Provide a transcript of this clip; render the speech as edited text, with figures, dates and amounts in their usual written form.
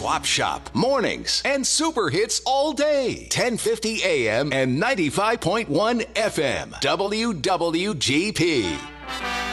Swap Shop, mornings, and super hits all day. 1050 AM and 95.1 FM. WWGP.